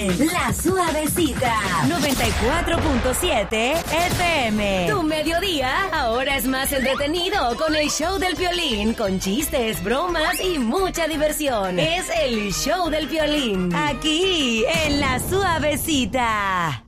en La Suavecita 94.7 FM. Tu mediodía ahora es más entretenido con el show del Piolín, con chistes, bromas y mucha diversión. Es el show del Piolín, aquí en La Suavecita.